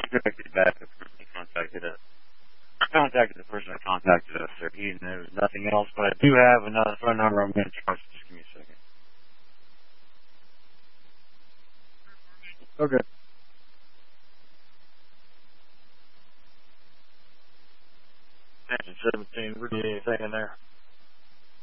contacted back. He contacted us. I contacted the person that contacted us, sir. He knows nothing else, but I do have another phone number I'm going to try. Just give me a second. Okay. Attention 17, really anything in there?